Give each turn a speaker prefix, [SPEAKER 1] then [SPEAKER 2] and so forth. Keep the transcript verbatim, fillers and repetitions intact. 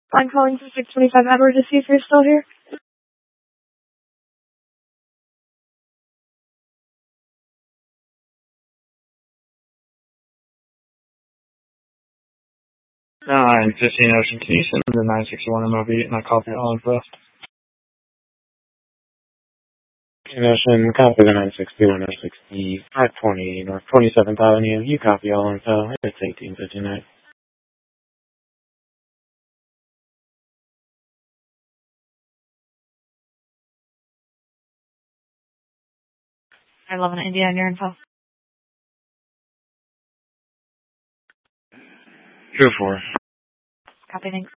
[SPEAKER 1] I'm calling for six twenty-five Edward to see if you're still here.
[SPEAKER 2] nine fifteen Ocean, can you send the nine sixty-one M O B and I copy all info? Ocean, copy the nine sixty-one or sixty, five twenty North twenty-seventh Avenue, you copy all info, it's eighteen fifty-nine.
[SPEAKER 1] I love an India on your info.
[SPEAKER 2] True four.
[SPEAKER 1] Copy, thanks.